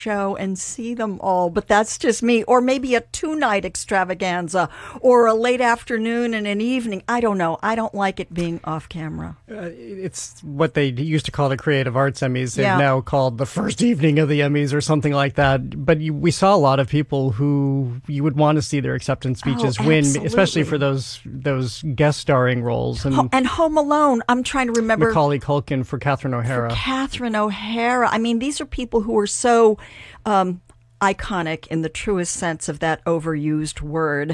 show and see them all, but that's just me. Or maybe a 2-night extravaganza or a late afternoon and an evening. I don't know. I don't like it being off camera. It's what they used to call the Creative Arts Emmys. They've Yeah. now called the first evening of the Emmys or something like that. But we saw a lot of people who you would want to see their acceptance speeches win, absolutely. especially for those guest starring roles. And Home Alone, I'm trying to remember. Macaulay Culkin for Catherine O'Hara. Catherine O'Hara. I mean, these are people who are so iconic in the truest sense of that overused word,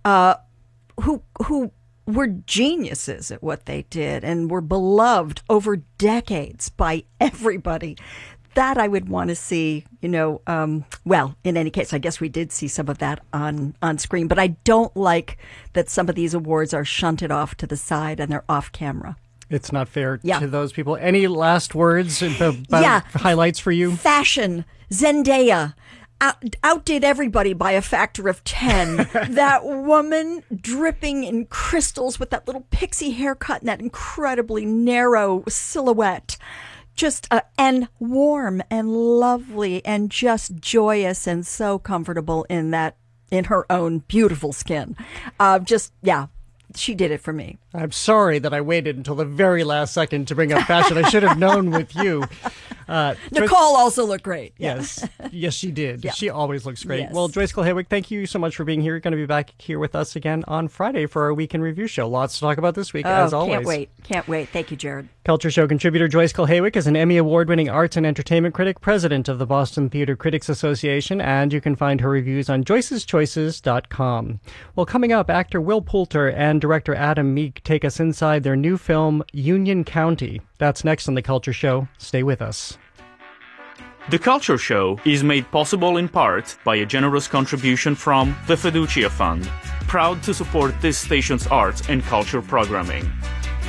who were geniuses at what they did and were beloved over decades by everybody. That I would want to see, well, in any case, I guess we did see some of that on screen, but I don't like that some of these awards are shunted off to the side and they're off camera. It's not fair Yeah. to those people. Any last words about highlights for you? Fashion, Zendaya, outdid everybody by a factor of 10. That woman dripping in crystals with that little pixie haircut and that incredibly narrow silhouette. Just and warm and lovely and just joyous and so comfortable in her own beautiful skin. She did it for me. I'm sorry that I waited until the very last second to bring up fashion. I should have known with you. Nicole also looked great. Yes, she did. Yeah. She always looks great. Yes. Well, Joyce Kulhaywick, thank you so much for being here. You're going to be back here with us again on Friday for our Week in Review show. Lots to talk about this week, as always. Can't wait. Thank you, Jared. Culture Show contributor Joyce Kulhaywick is an Emmy Award-winning arts and entertainment critic, president of the Boston Theatre Critics Association, and you can find her reviews on joyceschoices.com. Well, coming up, actor Will Poulter and director Adam Meek take us inside their new film, Union County. That's next on The Culture Show. Stay with us. The Culture Show is made possible in part by a generous contribution from the Fiducia Fund, proud to support this station's arts and culture programming.